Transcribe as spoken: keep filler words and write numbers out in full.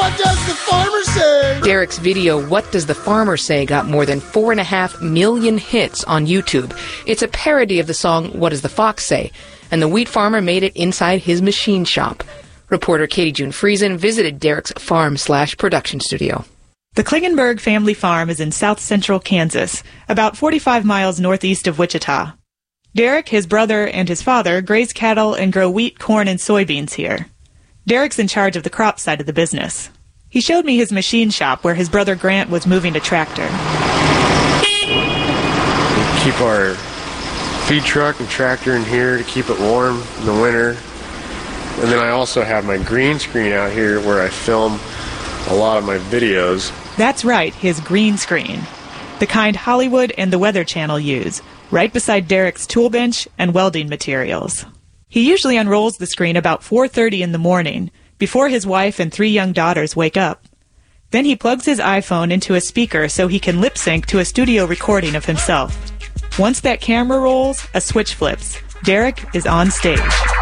What Does the Farmer Say? Derek's video, What Does the Farmer Say, got more than four and a half million hits on YouTube. It's a parody of the song What Does the Fox Say? And the wheat farmer made it inside his machine shop. Reporter Katie June Friesen visited Derek's farm slash production studio. The Klingenberg family farm is in south central Kansas, about forty-five miles northeast of Wichita. Derek, his brother, and his father graze cattle and grow wheat, corn, and soybeans here. Derek's in charge of the crop side of the business. He showed me his machine shop where his brother Grant was moving a tractor. We keep our feed truck and tractor in here to keep it warm in the winter. And then I also have my green screen out here where I film a lot of my videos. That's right, his green screen. The kind Hollywood and the Weather Channel use, right beside Derek's tool bench and welding materials. He usually unrolls the screen about four thirty in the morning, before his wife and three young daughters wake up. Then he plugs his iPhone into a speaker so he can lip sync to a studio recording of himself. Once that camera rolls, a switch flips. Derek is on stage.